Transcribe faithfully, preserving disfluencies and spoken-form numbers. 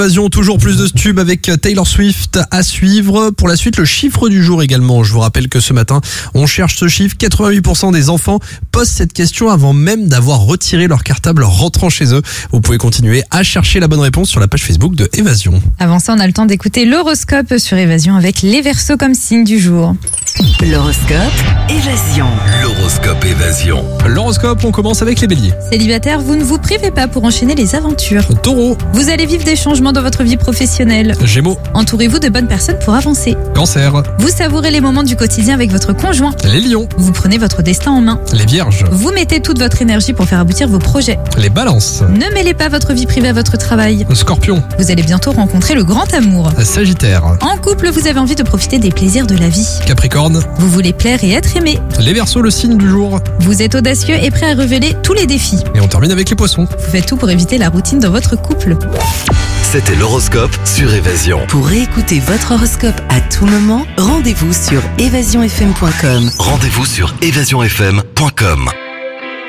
Évasion, toujours plus de tubes avec Taylor Swift à suivre. Pour la suite, le chiffre du jour également. Je vous rappelle que ce matin, on cherche ce chiffre. quatre-vingt-huit pour cent des enfants posent cette question avant même d'avoir retiré leur cartable en rentrant chez eux. Vous pouvez continuer à chercher la bonne réponse sur la page Facebook de Évasion. Avant ça, on a le temps d'écouter l'horoscope sur Évasion avec les Verseaux comme signe du jour. L'horoscope Évasion. L'horoscope Évasion. L'horoscope, on commence avec les béliers. Célibataire, vous ne vous privez pas pour enchaîner les aventures. Taureau, Vous allez vivre des changements dans votre vie professionnelle. Gémeaux, Entourez-vous de bonnes personnes pour avancer. Cancer, Vous savourez les moments du quotidien avec votre conjoint. les lions, Vous prenez votre destin en main. les vierges, Vous mettez toute votre énergie pour faire aboutir vos projets. les balances, Ne mêlez pas votre vie privée à votre travail. scorpion, Vous allez bientôt rencontrer le grand amour. sagittaire, En couple, vous avez envie de profiter des plaisirs de la vie. capricorne, Vous voulez plaire et être aimé. les verseaux, le signe du jour. Vous êtes audacieux et prêt à révéler tous les défis. Et on termine avec les poissons. Vous faites tout pour éviter la routine dans votre couple. C'était l'horoscope sur Évasion. Pour réécouter votre horoscope à tout moment, rendez-vous sur évasion f m point com. Rendez-vous sur évasion f m point com.